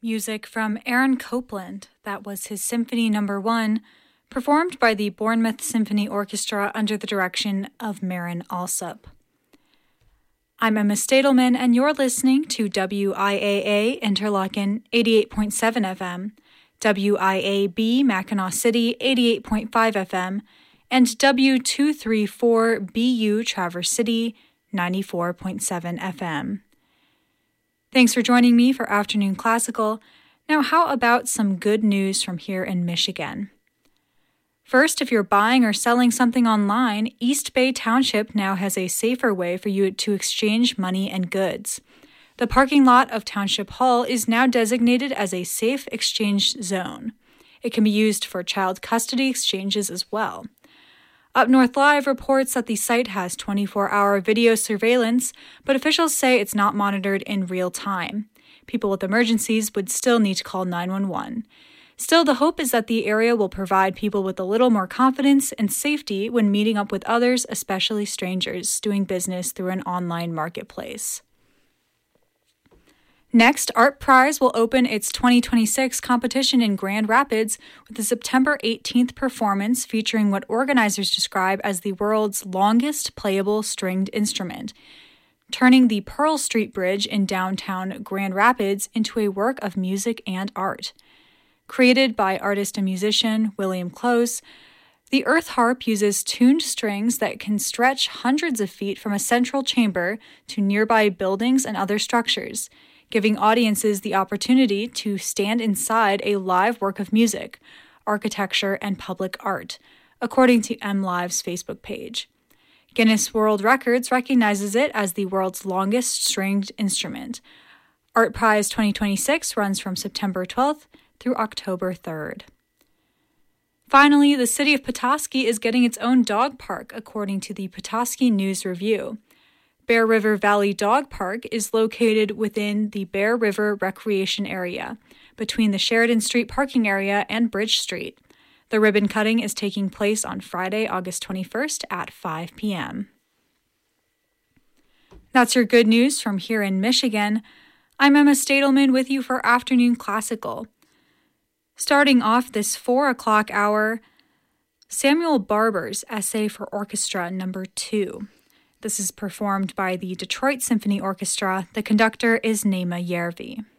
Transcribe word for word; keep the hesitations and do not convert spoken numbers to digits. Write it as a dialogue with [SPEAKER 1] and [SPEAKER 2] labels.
[SPEAKER 1] Music from Aaron Copland, that was his Symphony Number One, performed by the Bournemouth Symphony Orchestra under the direction of Marin Alsop. I'm Emma Stadelman, and you're listening to W I A A Interlaken eighty-eight point seven F M, W I A B Mackinac City eighty-eight point five F M, and W two thirty-four B U Traverse City ninety-four point seven F M. Thanks for joining me for Afternoon Classical. Now, how about some good news from here in Michigan? First, if you're buying or selling something online, East Bay Township now has a safer way for you to exchange money and goods. The parking lot of Township Hall is now designated as a safe exchange zone. It can be used for child custody exchanges as well. Up North Live reports that the site has twenty-four hour video surveillance, but officials say it's not monitored in real time. People with emergencies would still need to call nine one one. Still, the hope is that the area will provide people with a little more confidence and safety when meeting up with others, especially strangers, doing business through an online marketplace. Next, Art Prize will open its twenty twenty-six competition in Grand Rapids with a September eighteenth performance featuring what organizers describe as the world's longest playable stringed instrument, turning the Pearl Street Bridge in downtown Grand Rapids into a work of music and art. Created by artist and musician William Close, the earth harp uses tuned strings that can stretch hundreds of feet from a central chamber to nearby buildings and other structures, giving audiences the opportunity to stand inside a live work of music, architecture, and public art, according to MLive's Facebook page. Guinness World Records recognizes it as the world's longest stringed instrument. Art Prize twenty twenty-six runs from September twelfth through October third. Finally, the city of Petoskey is getting its own dog park, according to the Petoskey News Review. Bear River Valley Dog Park is located within the Bear River Recreation Area, between the Sheridan Street parking area and Bridge Street. The ribbon cutting is taking place on Friday, August twenty-first at five p.m. That's your good news from here in Michigan. I'm Emma Stadelman with you for Afternoon Classical. Starting off this four o'clock hour, Samuel Barber's Essay for Orchestra Number Two. This is performed by the Detroit Symphony Orchestra. The conductor is Nema Järvi.